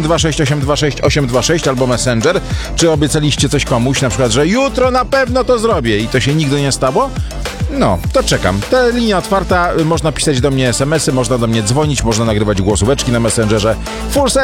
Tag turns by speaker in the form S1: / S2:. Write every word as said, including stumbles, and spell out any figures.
S1: dwa sześć osiem dwa sześć osiem dwa sześć albo Messenger. Czy obiecaliście coś komuś, na przykład, że jutro na pewno to zrobię i to się nigdy nie stało? No, to czekam. Ta linia otwarta, można pisać do mnie es em esy, można do mnie dzwonić, można nagrywać głosóweczki na Messengerze. Full